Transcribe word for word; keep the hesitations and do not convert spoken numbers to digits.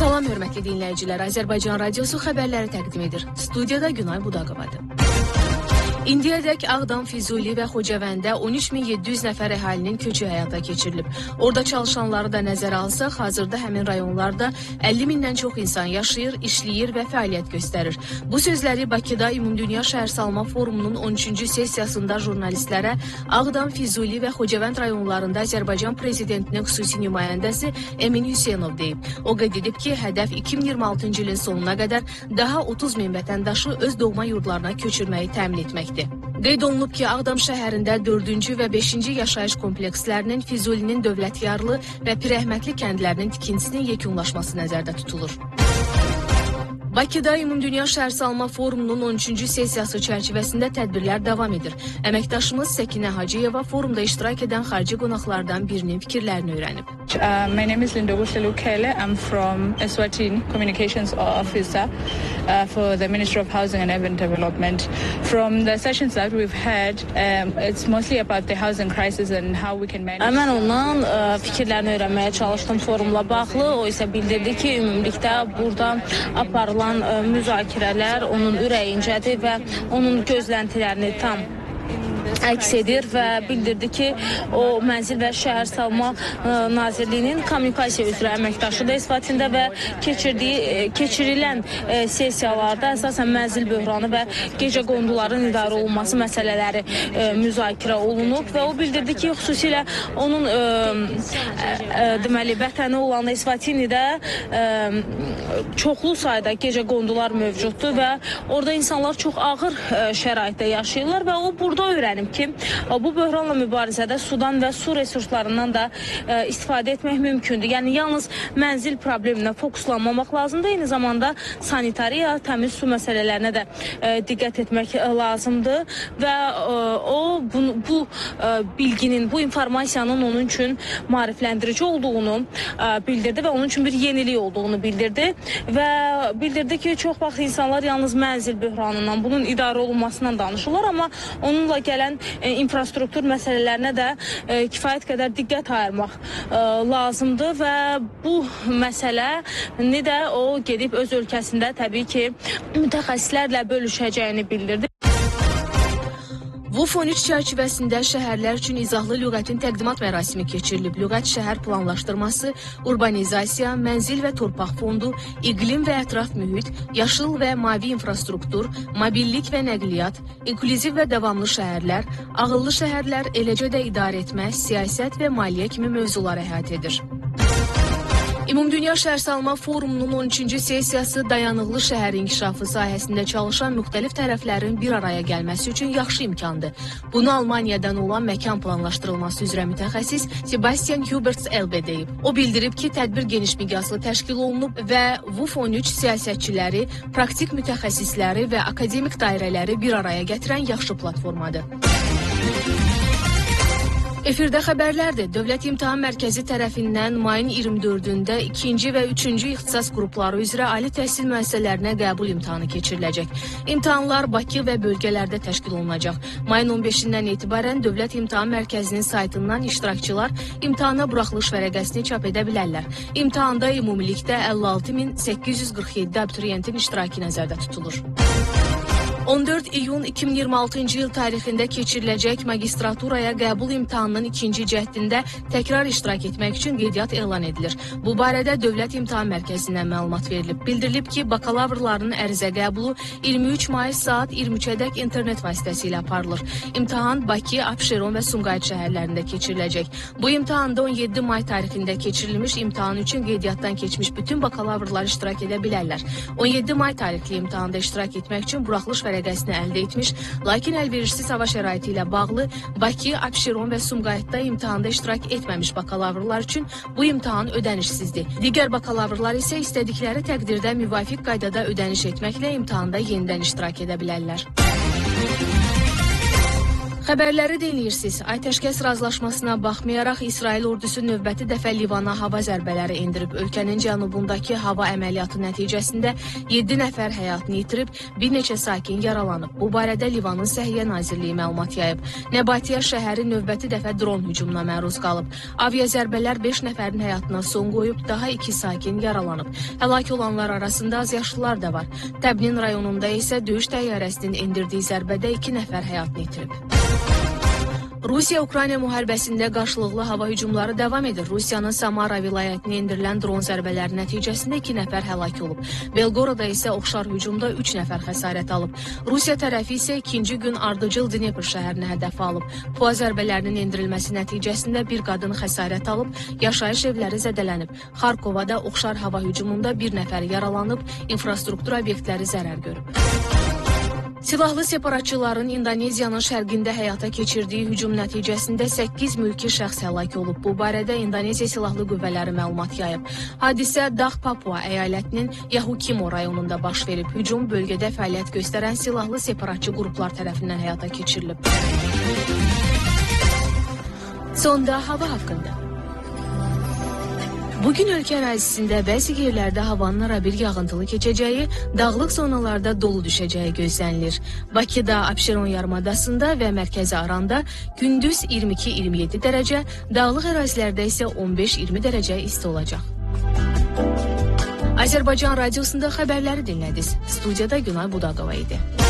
Salam hörmətli dinləyicilər, Azərbaycan Radiosu xəbərləri təqdim edir. Studiyada Günay Budaqovadır. İndiyədək Ağdam, Füzuli və Xocavəndə on üç min yeddi yüz nəfər əhalinin köçü həyata keçirilib. Orada çalışanları da nəzərə alsaq, hazırda həmin rayonlarda əlli mindən çox insan yaşayır, işləyir və fəaliyyət göstərir. Bu sözləri Bakıda Ümumdünya Şəhərsalma Forumunun on üçüncü sessiyasında jurnalistlərə Ağdam, Füzuli və Xocavənd rayonlarında Azərbaycan Prezidentinin xüsusi nümayəndəsi Emin Hüseynov deyib. O qeyd edib ki, hədəf iki min iyirmi altıncı ilin sonuna qədər daha otuz min vətəndaşı öz doğma yurdlarına köçürməyi təmin etməkdir. Qeyd olunub ki, Ağdam şəhərində dördüncü və beşinci yaşayış komplekslərinin, Füzulinin dövlətyarlı və Pirəhmətli kəndlərinin tikintisinin yekunlaşması nəzərdə tutulur. Bakıda Ümumdünya Şəhərsalma Forumunun on üçüncü sessiyası çərçivəsində tədbirlər davam edir. Əməkdaşımız Səkinə Hacıyeva forumda iştirak edən xarici qonaqlardan birinin fikirlərini öyrənib. Uh, my name is Linda Lukele. I'm from Eswatini, Communications Officer uh, for the Ministry of Housing and Urban Development. From the sessions that we've had, um, it's mostly about the housing crisis and how we can manage. Mən ondan uh, fikirlərini öyrənməyə çalışdım forumla bağlı. O isə bildirdi ki, ümumilikdə burada aparılan müzakirələr onun ürəyincədir və onun gözləntilərini tam əks edir və bildirdi ki, o Mənzil və Şəhərsalma Nazirliyinin kommunikasiya üzrə əməkdaşıdır Esvatində və keçirdiyi, keçirilən sessiyalarda əsasən mənzil böhranı və gecə qonduların idarə olunması məsələləri müzakirə olunub və o bildirdi ki, xüsusilə onun deməli vətəni olan Esvatinidə çoxlu sayda gecə qondular mövcuddur və orada insanlar çox ağır şəraitdə yaşayırlar və o burada öyrənib ki, bu böhranla mübarizədə sudan və su resurslarından da e, istifadə etmək mümkündür. Yəni, yalnız mənzil probleminə fokuslanmamaq lazımdır. Eyni zamanda sanitariya, təmiz su məsələlərinə də e, diqqət etmək lazımdır və e, o bu, bu e, bilginin, bu informasiyanın onun üçün maarifləndirici olduğunu e, bildirdi və onun üçün bir yenilik olduğunu bildirdi və bildirdi ki, çox vaxt insanlar yalnız mənzil böhranından, bunun idarə olunmasından danışırlar, amma onunla gələn e, infrastruktur məsələlərinə də e, kifayət qədər diqqət ayırmaq e, lazımdır və bu məsələni də o gedib öz ölkəsində təbii ki, mütəxəssislərlə bölüşəcəyini bildirdi. V U F on üç çərçivəsində şəhərlər üçün izahlı lüğətin təqdimat mərasimi keçirilib. Lüğət şəhər planlaşdırması, urbanizasiya, mənzil və torpaq fondu, iqlim və ətraf mühit, yaşıl və mavi infrastruktur, mobillik və nəqliyyat, inklüziv və davamlı şəhərlər, ağıllı şəhərlər, eləcə də idarə etmə, siyasət və maliyyə kimi mövzular əhatə edir. Ümumdünya Şəhərsalma Forumunun on üçüncü sessiyası dayanıqlı şəhər inkişafı sahəsində çalışan müxtəlif tərəflərin bir araya gəlməsi üçün yaxşı imkandır. Bunu Almaniyadan olan məkan planlaşdırılması üzrə mütəxəssis Sebastian Huberts Elbe deyib. O bildirib ki, tədbir geniş miqyaslı təşkil olunub və V U F on üç siyasətçiləri, praktik mütəxəssisləri və akademik dairələri bir araya gətirən yaxşı platformadır. Efirdə xəbərlərdir. Dövlət İmtahan Mərkəzi tərəfindən mayın iyirmi dördündə ikinci və üçüncü ixtisas qrupları üzrə ali təhsil müəssisələrinə qəbul imtahanı keçiriləcək. İmtahanlar Bakı və bölgələrdə təşkil olunacaq. Mayın on beşindən etibarən Dövlət İmtahan Mərkəzinin saytından iştirakçılar imtahana buraxılış vərəqəsini çap edə bilərlər. İmtahanda ümumilikdə əlli altı min səkkiz yüz qırx yeddi abituriyentin iştirakı nəzərdə tutulur. on dörd iyun iki min iyirmi altıncı il tarixində keçiriləcək magistraturaya qəbul imtahanının ikinci cəhdində təkrar iştirak etmək üçün qeydiyyat elan edilir. Bu barədə Dövlət İmtahan Mərkəzindən məlumat verilib. Bildirilib ki, bakalavrların ərizə qəbulu iyirmi üç may saat iyirmi üçədək internet vasitəsilə aparılır. İmtahan Bakı, Abşeron və Sumqayıt şəhərlərində keçiriləcək. Bu imtahanda on yeddi may tarixində keçirilmiş imtahan üçün qeydiyyatdan keçmiş bütün bakalavrlar iştirak edə bilərlər. on yeddi may tarixli imtahanda iştirak etmək üçün buraxılış vərəqəsini əldə etmiş, lakin əlverişsiz hava şəraiti ilə bağlı Bakı, Abşeron və Sumqayıtda imtahanda iştirak etməmiş bakalavrlar üçün bu imtahan ödənişsizdir. Digər bakalavrlar isə istədikləri təqdirdə müvafiq qaydada ödəniş etməklə imtahanda yenidən iştirak edə bilərlər. Xəbərləri dinləyirsiniz. Atəşkəs razılaşmasına baxmayaraq İsrail ordusu növbəti dəfə Livana hava zərbələri endirib. Ölkənin cənubundakı hava əməliyyatı nəticəsində yeddi nəfər həyatını itirib, bir neçə sakin yaralanıb. Bu barədə Livanın Səhiyyə Nazirliyi məlumat yayıb. Nəbatiyyə şəhəri növbəti dəfə dron hücumuna məruz qalıb. Avia zərbələr beş nəfərin həyatına son qoyub, daha iki sakin yaralanıb. Həlak olanlar arasında azyaşlılar da var. Təbnin rayonunda isə döyüş təyyarəsinin endirdiyi zərbədə iki nəfər həyatını itirib. Rusiya-Ukrayna müharibəsində qarşılıqlı hava hücumları davam edir. Rusiyanın Samara vilayətinə endirilən dron zərbələri nəticəsində iki nəfər həlak olub. Belgoroda isə oxşar hücumda üç nəfər xəsarət alıb. Rusiya tərəfi isə ikinci gün ardıcıl Dnepr şəhərini hədəf alıb. PUA zərbələrinin endirilməsi nəticəsində bir qadın xəsarət alıb, yaşayış evləri zədələnib. Xarkovada oxşar hava hücumunda bir nəfər yaralanıb, infrastruktur obyektləri zərər görüb. Silahlı separatçıların İndoneziyanın şərqində həyata keçirdiyi hücum nəticəsində səkkiz mülki şəxs həlak olub. Bu barədə İndoneziya Silahlı Qüvvələri məlumat yayıb. Hadisə Dağ Papua əyalətinin Yahukimo rayonunda baş verib. Hücum bölgədə fəaliyyət göstərən silahlı separatçı qruplar tərəfindən həyata keçirilib. Sonda hava haqqında. Bugün ölkə ərazisində bəzi yerlərdə havanın arabir yağıntılı keçəcəyi, dağlıq zonalarda dolu düşəcəyi gözlənilir. Bakıda, Abşeron yarımadasında və mərkəzi Aranda gündüz iyirmi iki iyirmi yeddi dərəcə, dağlıq ərazilərdə isə on beş iyirmi dərəcə isti olacaq. Azərbaycan radiosunda xəbərləri dinlədiniz. Studiyada Günay Budaqova idi.